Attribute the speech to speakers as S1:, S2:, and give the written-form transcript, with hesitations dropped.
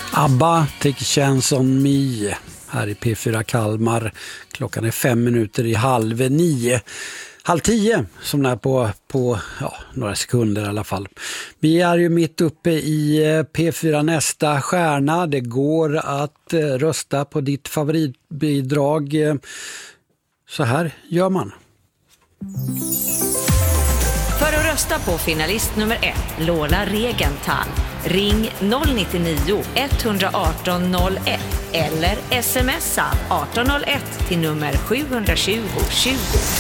S1: ABBA, Take a Chance on Me här i P4 Kalmar. Klockan är 8:05 8:30 som är på några sekunder i alla fall. Vi är ju mitt uppe i P4 Nästa stjärna. Det går att rösta på ditt favoritbidrag. Så här gör man.
S2: För att rösta på finalist nummer 1, Lola Regenthal, ring 099 118 01 eller smsa 1801 till nummer 720 20.